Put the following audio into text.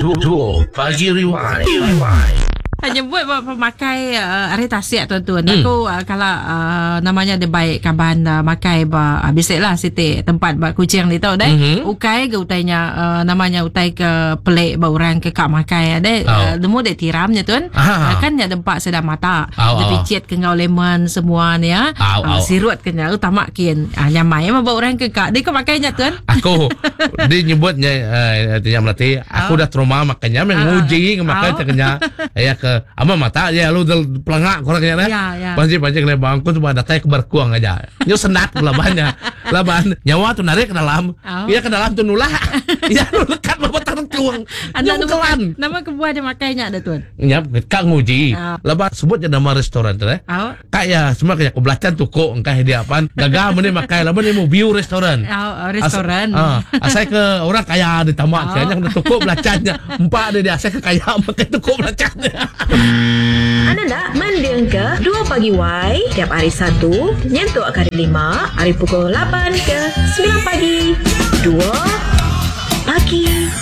Duo Pagi Rewind. Hanya buat pemakai hari tasiak tuan-tuan. Aku kalau namanya dia baik kaban makai bisik lah siti tempat kucing ni tau deh. Ukai ke utainya namanya utai ke pelik orang ke kak makai deh. Demu dek tiramnya tuan. Kan ya tempat sedang mata. Dia picit ke ngau lemon semua ni ya. Sirut ke nya utama kian. Nyamai mah orang ke kak. Dia ke makainya tuan. Aku dia nyebutnya artinya melatih. Aku dah trauma makanya menguji makai terkenya ya ke ama mata ya lu pelengak kurangnya nah. Ya. Panci le bangku cuma datanya ke berkuang aja. Nyu sendat labannya. Laban nyawa tuh narik ke dalam. Iya ke dalam tuh nulah. Ya lu lekat bapak kuang. Anda nama kebuah dia makainya ada tuan. Ya kak nguji. Laban sebutnya nama restoran tuh eh. Kak ya semua kayak kebelacan tuh kok engkau dia apaan. Gagal meni makai laban dia mau view restoran. Restoran. Asal ke orang kaya di tamak kayaknya kena tukuk belacannya. Empat dia asal ke kaya makai tukuk belacannya. Anda nak mendengar ke 2 Pagi Y tiap hari Sabtu nyentuh hari 5 hari pukul 8 ke 9 pagi 2 Pagi